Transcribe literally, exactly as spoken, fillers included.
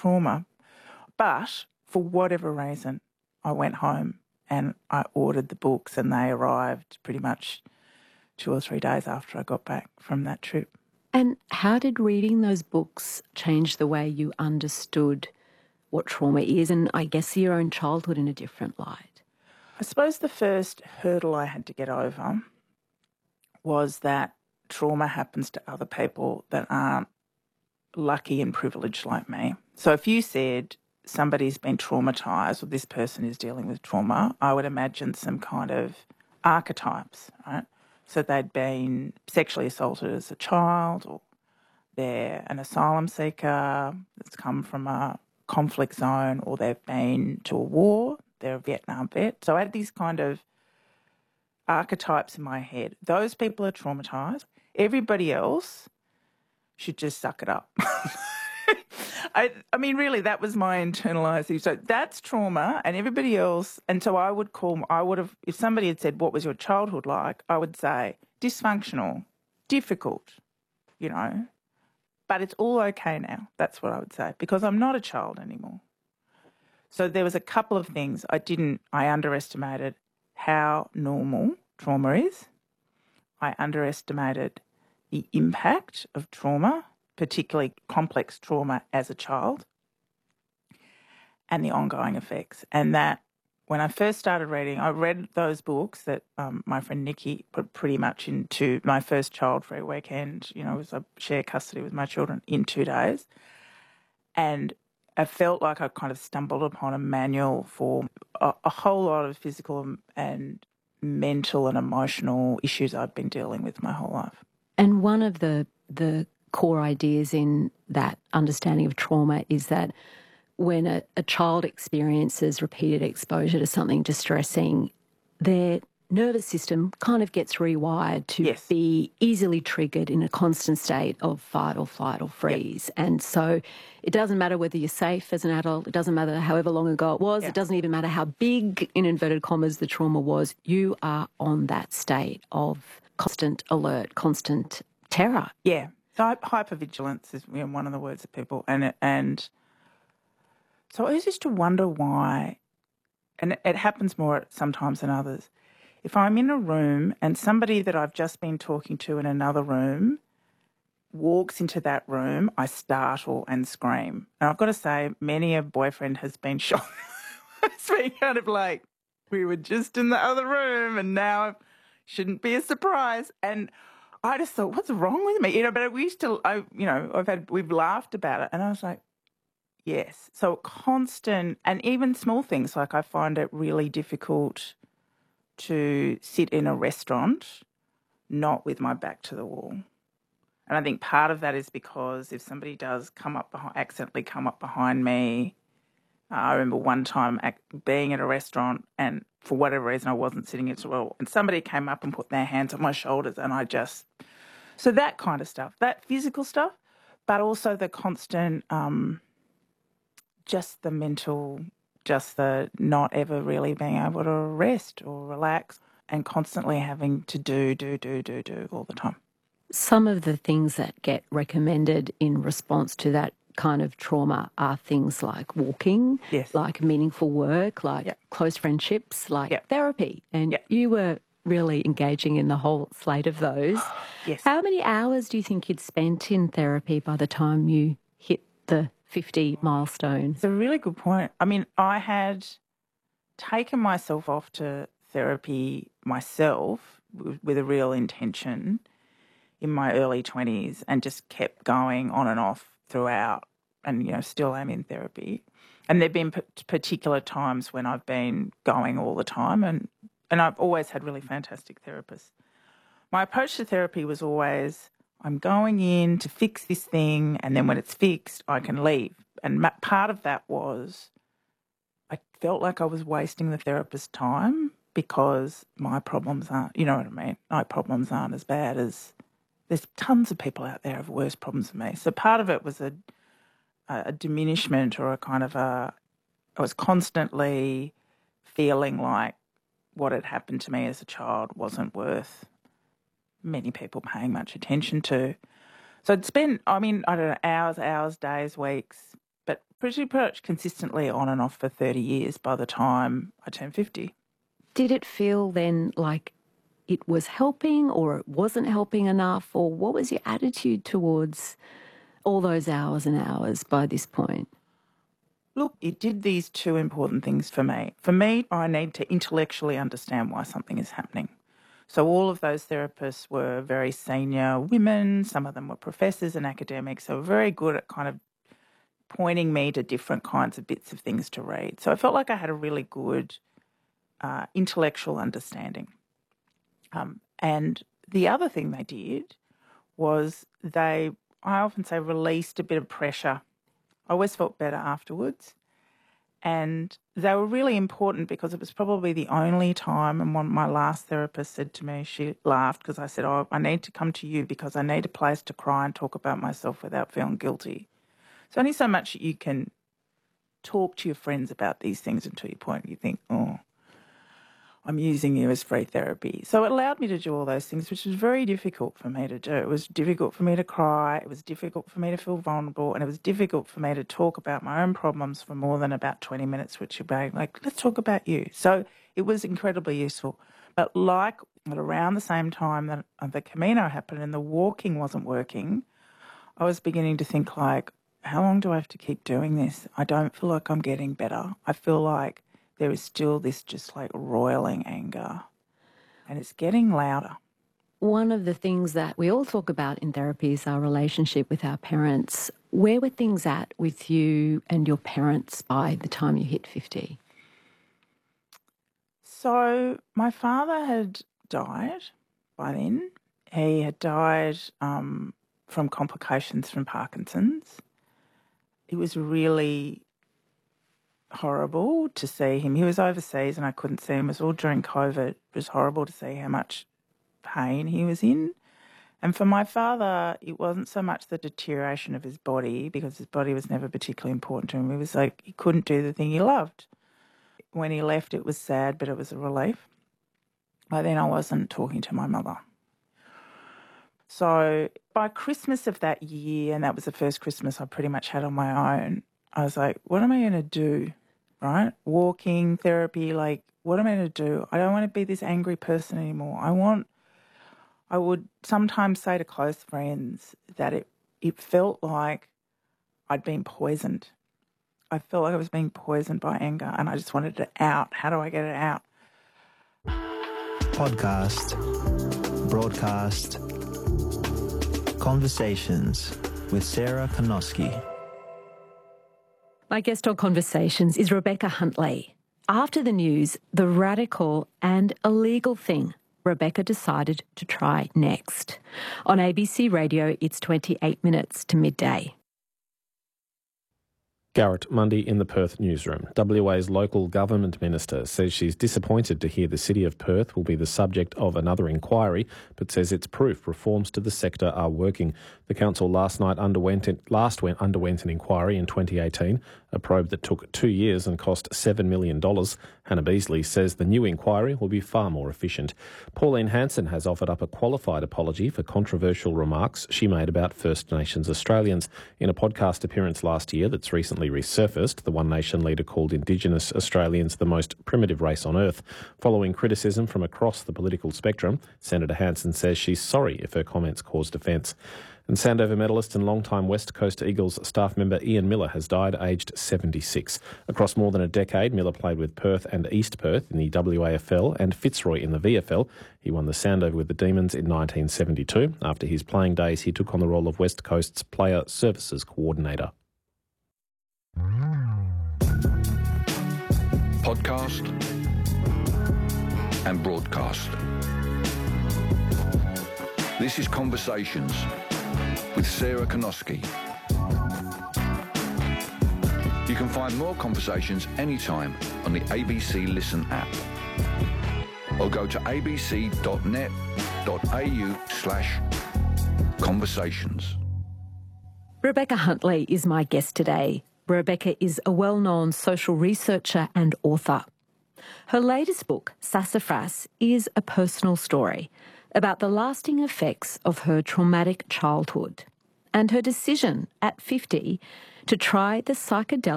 trauma. But for whatever reason, I went home and I ordered the books and they arrived pretty much two or three days after I got back from that trip. And how did reading those books change the way you understood what trauma is and I guess your own childhood in a different light? I suppose the first hurdle I had to get over was that trauma happens to other people that aren't lucky and privileged like me. So if you said somebody's been traumatised or this person is dealing with trauma, I would imagine some kind of archetypes, right? So they'd been sexually assaulted as a child, or they're an asylum seeker that's come from a conflict zone, or they've been to a war, they're a Vietnam vet. So I had these kind of archetypes in my head. Those people are traumatised. Everybody else should just suck it up. I, I mean, really, that was my internalised thing. So that's trauma, and everybody else. And so I would call, I would have, if somebody had said, what was your childhood like? I would say dysfunctional, difficult, you know, but it's all okay now. That's what I would say, because I'm not a child anymore. So there was a couple of things I didn't, I underestimated how normal trauma is. I underestimated the impact of trauma, particularly complex trauma as a child, and the ongoing effects. And that when I first started reading, I read those books that um, my friend Nikki put pretty much into my first child-free weekend. You know, it was a share custody with my children in two days. And I felt like I kind of stumbled upon a manual for a, a whole lot of physical and mental and emotional issues I've been dealing with my whole life. And one of the the core ideas in that understanding of trauma is that when a, a child experiences repeated exposure to something distressing, their nervous system kind of gets rewired to yes. be easily triggered in a constant state of fight or flight or freeze. Yep. And so it doesn't matter whether you're safe as an adult, it doesn't matter however long ago it was, yep. it doesn't even matter how big, in inverted commas, the trauma was, you are on that state of constant alert, constant terror. Yeah. So hypervigilance is, you know, one of the words that people, and and so I used to wonder why, and it, it happens more sometimes than others. If I'm in a room and somebody that I've just been talking to in another room walks into that room, I startle and scream. And I've got to say, many a boyfriend has been shocked. It's been kind of like, we were just in the other room and now it shouldn't be a surprise. And I just thought, what's wrong with me? You know, but we used to, I, you know, I've had, we've laughed about it. And I was like, yes. So constant, and even small things, like I find it really difficult to sit in a restaurant not with my back to the wall. And I think part of that is because if somebody does come up behind, accidentally come up behind me, uh, I remember one time being at a restaurant and for whatever reason I wasn't sitting as well, and somebody came up and put their hands on my shoulders and I just... So that kind of stuff, that physical stuff, but also the constant, um, just the mental, just the not ever really being able to rest or relax and constantly having to do, do, do, do, do all the time. Some of the things that get recommended in response to that kind of trauma are things like walking, yes. like meaningful work, like yep. close friendships, like yep. therapy. And yep. you were really engaging in the whole slate of those. Yes. How many hours do you think you'd spent in therapy by the time you hit the fifty milestone? It's a really good point. I mean, I had taken myself off to therapy myself with, with a real intention in my early twenties and just kept going on and off throughout, and, you know, still am in therapy. And there have been p- particular times when I've been going all the time, and, and I've always had really fantastic therapists. My approach to therapy was always, I'm going in to fix this thing, and then when it's fixed, I can leave. And ma- part of that was I felt like I was wasting the therapist's time because my problems aren't, you know what I mean? My problems aren't as bad as... There's tons of people out there who have worse problems than me. So part of it was a, a diminishment or a kind of a... I was constantly feeling like what had happened to me as a child wasn't worth many people paying much attention to. So I'd spend, I mean, I don't know, hours, hours, days, weeks, but pretty much consistently on and off for thirty years by the time I turned fifty. Did it feel then like it was helping or it wasn't helping enough, or what was your attitude towards all those hours and hours by this point? Look, it did these two important things for me. For me, I need to intellectually understand why something is happening. So all of those therapists were very senior women. Some of them were professors and academics. They were very good at kind of pointing me to different kinds of bits of things to read. So I felt like I had a really good uh, intellectual understanding. Um, and the other thing they did was they, I often say, released a bit of pressure. I always felt better afterwards. And they were really important because it was probably the only time, and one, my last therapist said to me, she laughed because I said, oh, I need to come to you because I need a place to cry and talk about myself without feeling guilty. It's only so much that you can talk to your friends about these things until you point you think, oh, I'm using you as free therapy. So it allowed me to do all those things, which was very difficult for me to do. It was difficult for me to cry. It was difficult for me to feel vulnerable. And it was difficult for me to talk about my own problems for more than about twenty minutes, which would be like, let's talk about you. So it was incredibly useful. But like at around the same time that the Camino happened and the walking wasn't working, I was beginning to think like, how long do I have to keep doing this? I don't feel like I'm getting better. I feel like there is still this just like roiling anger, and it's getting louder. One of the things that we all talk about in therapy is our relationship with our parents. Where were things at with you and your parents by the time you hit fifty? So my father had died by then. He had died um, from complications from Parkinson's. It was really horrible to see him. He was overseas and I couldn't see him. It was all during COVID. It was horrible to see how much pain he was in. And for my father, it wasn't so much the deterioration of his body, because his body was never particularly important to him. It was like he couldn't do the thing he loved. When he left, it was sad, but it was a relief. By then, I wasn't talking to my mother. So by Christmas of that year, and that was the first Christmas I pretty much had on my own, I was like, what am I going to do, right? Walking, therapy, like, what am I going to do? I don't want to be this angry person anymore. I want, I would sometimes say to close friends that it, it felt like I'd been poisoned. I felt like I was being poisoned by anger and I just wanted it out. How do I get it out? Podcast, broadcast, conversations with Sarah Konoski. My guest on Conversations is Rebecca Huntley. After the news, the radical and illegal thing Rebecca decided to try next. On A B C Radio, it's twenty-eight minutes to midday. Garrett Mundy in the Perth newsroom. W A's local government minister says she's disappointed to hear the City of Perth will be the subject of another inquiry, but says it's proof reforms to the sector are working. The council last night underwent last went underwent an inquiry in twenty eighteen, a probe that took two years and cost seven million dollars. Hannah Beasley says the new inquiry will be far more efficient. Pauline Hanson has offered up a qualified apology for controversial remarks she made about First Nations Australians. In a podcast appearance last year that's recently resurfaced, the One Nation leader called Indigenous Australians the most primitive race on earth. Following criticism from across the political spectrum, Senator Hanson says she's sorry if her comments caused offence. And Sandover medalist and long-time West Coast Eagles staff member Ian Miller has died aged seventy-six. Across more than a decade, Miller played with Perth and East Perth in the W A F L and Fitzroy in the V F L. He won the Sandover with the Demons in nineteen seventy-two. After his playing days, he took on the role of West Coast's Player Services Coordinator. Podcast and broadcast. This is Conversations with Sarah Konoski. You can find more conversations anytime on the A B C Listen app or go to abc.net.au slash conversations. Rebecca Huntley is my guest today. Rebecca is a well-known social researcher and author. Her latest book, Sassafras, is a personal story about the lasting effects of her traumatic childhood and her decision at fifty to try the psychedelic